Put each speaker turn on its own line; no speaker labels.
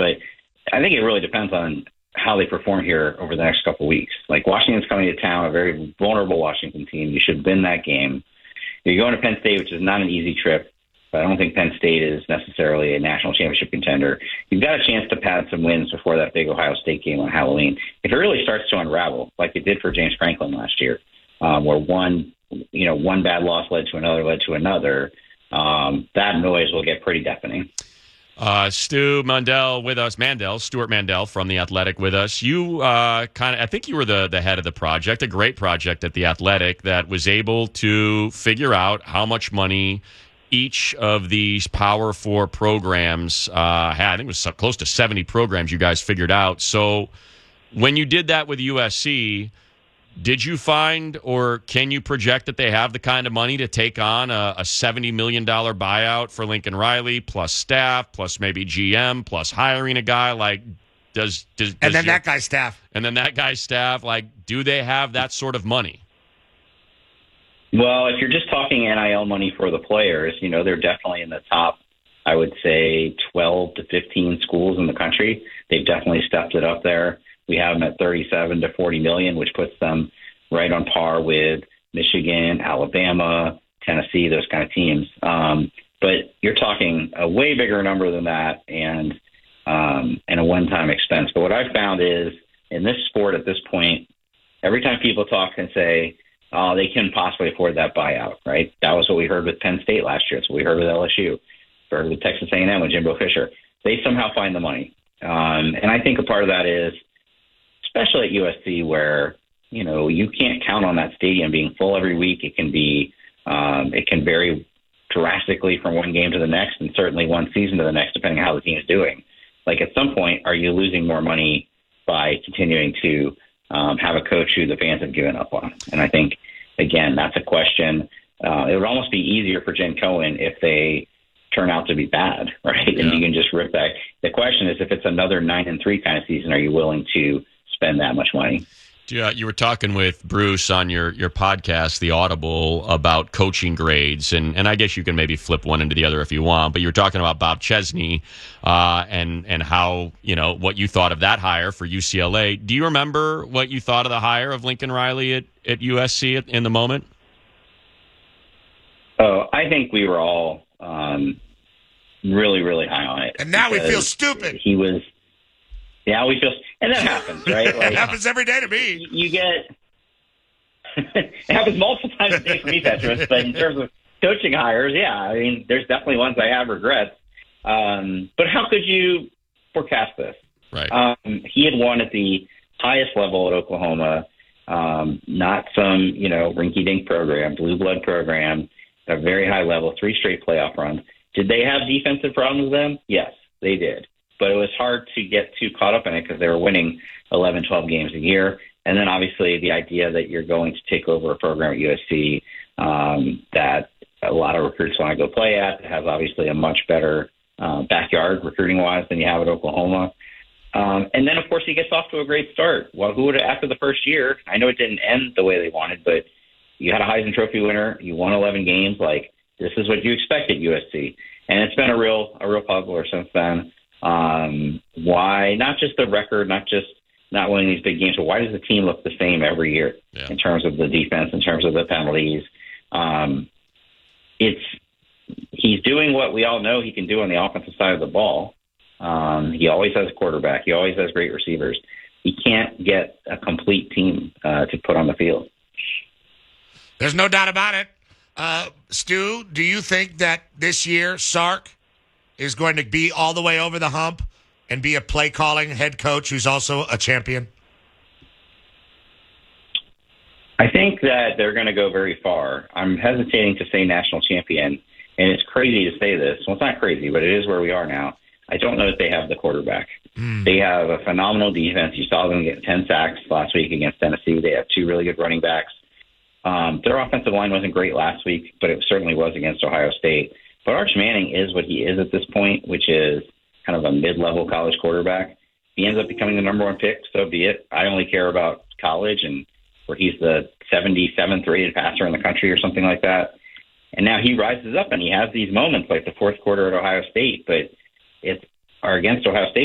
But I think it really depends on how they perform here over the next couple of weeks. Like, Washington's coming to town, a very vulnerable Washington team. You should win that game. You're going to Penn State, which is not an easy trip, but I don't think Penn State is necessarily a national championship contender. You've got a chance to pad some wins before that big Ohio State game on Halloween. If it really starts to unravel, like it did for James Franklin last year, where one bad loss led to another, that noise will get pretty deafening.
Stuart Mandel from The Athletic with us. You I think you were the head of the project, a great project at The Athletic that was able to figure out how much money each of these Power 4 programs had. I think it was close to 70 programs you guys figured out. So when you did that with USC, did you find, or can you project that they have the kind of money to take on a $70 million buyout for Lincoln Riley, plus staff, plus maybe GM, plus hiring a guy? Like, that guy's staff. Like, do they have that sort of money?
Well, if you're just talking NIL money for the players, they're definitely in the top, I would say, 12 to 15 schools in the country. They've definitely stepped it up there. We have them at 37 to 40 million, which puts them right on par with Michigan, Alabama, Tennessee, those kind of teams. But you're talking a way bigger number than that and a one-time expense. But what I've found is in this sport at this point, every time people talk and say, oh, they can possibly afford that buyout, right? That was what we heard with Penn State last year. It's what we heard with LSU, heard with Texas A&M with Jimbo Fisher. They somehow find the money. And I think a part of that is, especially at USC, where, you can't count on that stadium being full every week. It can vary drastically from one game to the next and certainly one season to the next, depending on how the team is doing. Like, at some point, are you losing more money by continuing to have a coach who the fans have given up on? And I think, again, that's a question. It would almost be easier for Jen Cohen if they turn out to be bad, right? Yeah. And you can just rip back. The question is, if it's another 9-3 kind of season, are you willing to spend that much money?
Yeah, you were talking with Bruce on your podcast, The Audible, about coaching grades, and I guess you can maybe flip one into the other if you want, but you were talking about Bob Chesney and how, what you thought of that hire for UCLA. Do you remember what you thought of the hire of Lincoln Riley at USC in the moment?
Oh, I think we were all really, really high on it.
And now we feel stupid.
We feel, and that happens, right? Like,
it happens every day to me.
You get, it happens multiple times a day for me, Petros, but in terms of coaching hires, there's definitely ones I have regrets. But how could you forecast this?
Right.
He had won at the highest level at Oklahoma, not some, rinky-dink program, blue blood program, at a very high level, 3 straight playoff runs. Did they have defensive problems then? Yes, they did. But it was hard to get too caught up in it because they were winning 11, 12 games a year. And then obviously the idea that you're going to take over a program at USC that a lot of recruits want to go play at, that has obviously a much better backyard recruiting-wise than you have at Oklahoma. And then, of course, he gets off to a great start. Well, who would have, after the first year, I know it didn't end the way they wanted, but you had a Heisman Trophy winner, you won 11 games. Like, this is what you expect at USC. And it's been a real puzzler since then. Why not just the record, not just not winning these big games, but why does the team look the same every year in terms of the defense, in terms of the penalties? He's doing what we all know he can do on the offensive side of the ball. He always has a quarterback. He always has great receivers. He can't get a complete team to put on the field.
There's no doubt about it. Stu, do you think that this year Sark is going to be all the way over the hump and be a play-calling head coach who's also a champion?
I think that they're going to go very far. I'm hesitating to say national champion, and it's crazy to say this. Well, it's not crazy, but it is where we are now. I don't know if they have the quarterback. They have a phenomenal defense. You saw them get 10 sacks last week against Tennessee. They have 2 really good running backs. Their offensive line wasn't great last week, but it certainly was against Ohio State. But Arch Manning is what he is at this point, which is kind of a mid-level college quarterback. If he ends up becoming the number 1 pick, so be it. I only care about college and where he's the 77th rated passer in the country or something like that. And now he rises up and he has these moments like the fourth quarter at Ohio State, but it's against Ohio State.